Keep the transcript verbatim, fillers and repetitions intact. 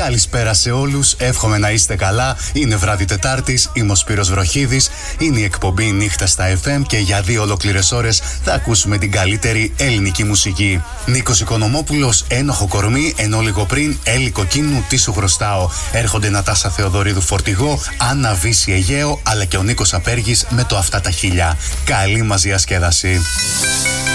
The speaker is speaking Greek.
Καλησπέρα σε όλους, εύχομαι να είστε καλά. Είναι βράδυ Τετάρτης, είμαι ο Σπύρος Βροχίδης. Είναι η εκπομπή Νύχτα στα εφ εμ και για δύο ολόκληρες ώρες θα ακούσουμε την καλύτερη ελληνική μουσική. Νίκος Οικονομόπουλος, Ένοχο κορμί, ενώ λίγο πριν Έλλη Κοκκίνου, τι σου χρωστάω. Έρχονται Νατάσα Θεοδωρίδου Φορτηγό, Άννα Βύση Αιγαίο, αλλά και ο Νίκος Απέργης με το Αυτά τα χίλια. Καλή μας διασκέδαση.